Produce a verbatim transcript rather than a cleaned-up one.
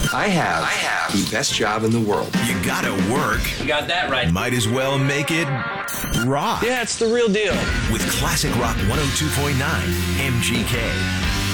I have, I have the best job in the world. You gotta work. You got that right. Might as well make it rock. Yeah, it's the real deal. With Classic Rock one oh two point nine M G K.